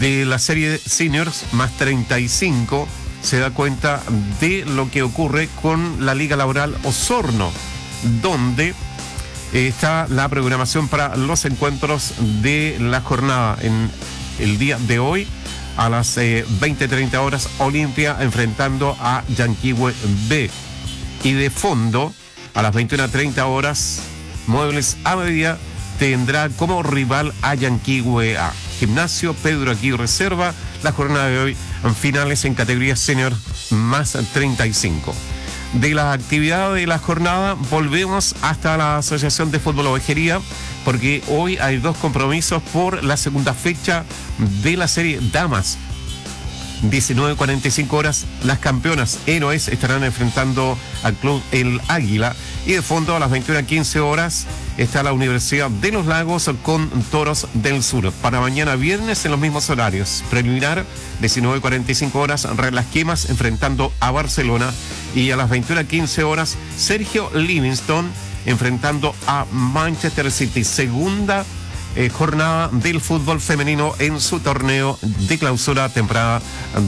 de la serie Seniors más 35 se da cuenta de lo que ocurre con la Liga Laboral Osorno, donde está la programación para los encuentros de la jornada. En el día de hoy, a las 20:30 horas, Olimpia enfrentando a Yanquihue B. Y de fondo, a las 21:30 horas, Muebles a Medida tendrá como rival a Yanquihue A. Gimnasio Pedro Aguirre Reserva, la jornada de hoy en finales en categoría senior más 35. De la actividad de la jornada volvemos hasta la Asociación de Fútbol Ovejería, porque hoy hay dos compromisos por la segunda fecha de la serie Damas. 19:45 horas, las campeonas Héroes estarán enfrentando al Club El Águila, y de fondo a las 21:15 horas está la Universidad de los Lagos con Toros del Sur. Para mañana viernes en los mismos horarios. Preliminar, 19:45 horas, Las Quemas enfrentando a Barcelona, y a las 21:15 horas Sergio Livingston enfrentando a Manchester City. Segunda jornada del fútbol femenino en su torneo de clausura temporada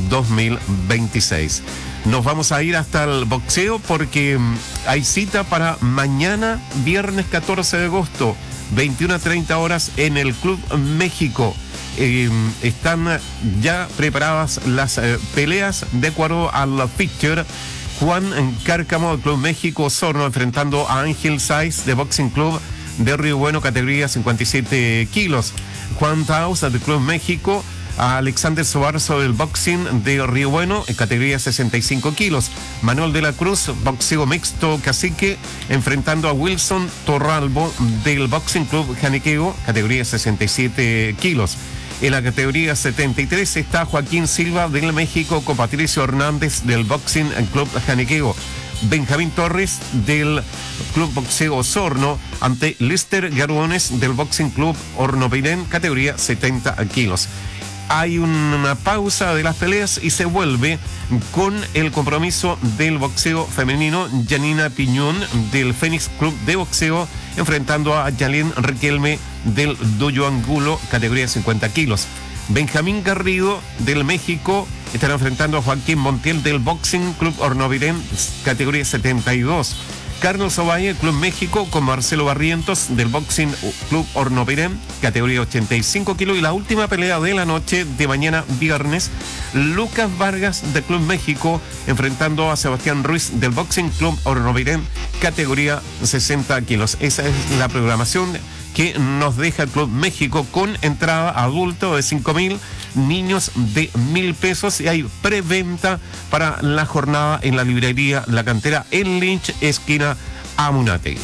2026. Nos vamos a ir hasta el boxeo porque hay cita para mañana, viernes 14 de agosto, 21:30 horas en el Club México. Están ya preparadas las peleas de acuerdo al fixture. Juan Cárcamo del Club México Osorno enfrentando a Ángel Saiz de Boxing Club de Río Bueno, categoría 57 kilos. Juan Taus del Club México a Alexander Sobarzo del Boxing de Río Bueno, en categoría 65 kilos. Manuel de la Cruz, boxeo mixto cacique, enfrentando a Wilson Torralbo del Boxing Club Janiqueo, categoría 67 kilos. En la categoría 73 está Joaquín Silva del México con Patricio Hernández del Boxing Club Janiqueo. Benjamín Torres del Club Boxeo Osorno ante Lester Garbones del Boxing Club Hornopiren, categoría 70 kilos. Hay una pausa de las peleas y se vuelve con el compromiso del boxeo femenino. Janina Piñón del Fénix Club de Boxeo enfrentando a Yalén Riquelme del Dojo Angulo, categoría 50 kilos. Benjamín Garrido del México estará enfrentando a Joaquín Montiel del Boxing Club Hornopiren, categoría 72. Carlos Ovalle, Club México, con Marcelo Barrientos del Boxing Club Hornopiren, categoría 85 kilos. Y la última pelea de la noche de mañana viernes, Lucas Vargas del Club México enfrentando a Sebastián Ruiz del Boxing Club Hornopiren, categoría 60 kilos. Esa es la programación que nos deja el Club México, con entrada adulto de 5.000, niños de 1.000 pesos, y hay preventa para la jornada en la librería La Cantera en Lynch, esquina Amunátegui.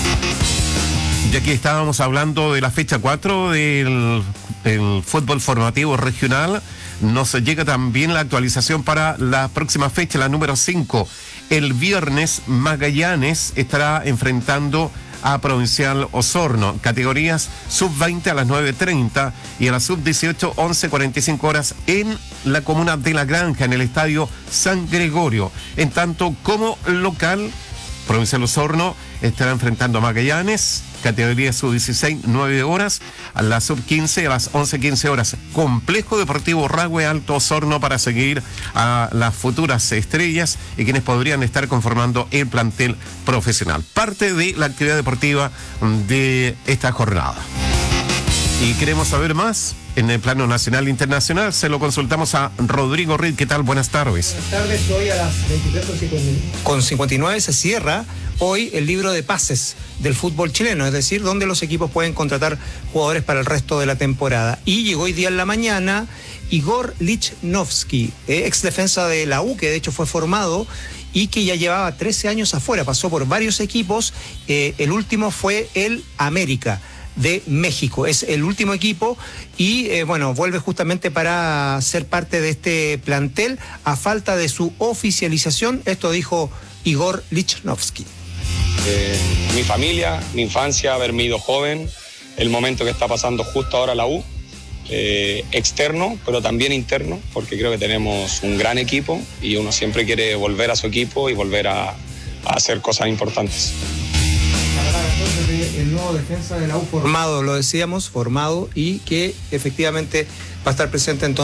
Y aquí estábamos hablando de la fecha 4 del fútbol formativo regional. Nos llega también la actualización para la próxima fecha, la número 5. El viernes Magallanes estará enfrentando a Provincial Osorno, categorías sub-20 a las 9:30 y a la sub-18 11:45 horas en la comuna de La Granja, en el estadio San Gregorio. En tanto, como local, Provincial Osorno estará enfrentando a Magallanes, categoría sub-16, 9 horas, a la sub-15 a las 11:15 horas. Complejo Deportivo Rahue Alto Osorno para seguir a las futuras estrellas y quienes podrían estar conformando el plantel profesional. Parte de la actividad deportiva de esta jornada. Y queremos saber más en el plano nacional e internacional. Se lo consultamos a Rodrigo Reed. ¿Qué tal? Buenas tardes. Buenas tardes. Hoy a las 23:59 se cierra hoy el libro de pases del fútbol chileno, es decir, donde los equipos pueden contratar jugadores para el resto de la temporada. Y llegó hoy día en la mañana Igor Lichnowsky, ex defensa de la U, que de hecho fue formado y que ya llevaba 13 años afuera, pasó por varios equipos, el último fue el América de México, es el último equipo y vuelve justamente para ser parte de este plantel a falta de su oficialización. Esto dijo Igor Lichnowsky. Mi familia, mi infancia, haberme ido joven, el momento que está pasando justo ahora la U, externo, pero también interno, porque creo que tenemos un gran equipo y uno siempre quiere volver a su equipo y volver a hacer cosas importantes. El nuevo defensa de la U formado, lo decíamos, formado y que efectivamente va a estar presente entonces